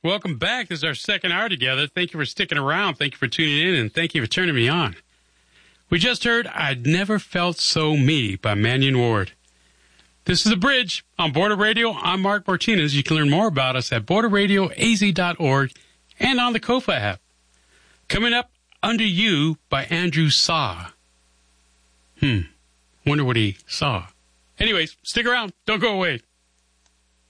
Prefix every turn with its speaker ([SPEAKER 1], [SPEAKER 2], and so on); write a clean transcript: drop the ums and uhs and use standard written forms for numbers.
[SPEAKER 1] Welcome back. This is our second hour together. Thank you for sticking around. Thank you for tuning in, and thank you for turning me on. We just heard I'd Never Felt So Me by Mannion Ward. This is The Bridge on Border Radio. I'm Mark Martinez. You can learn more about us at borderradioaz.org and on the Kofa app. Coming up, Under You by Andrew Saw. Wonder what he saw. Anyways, stick around. Don't go away.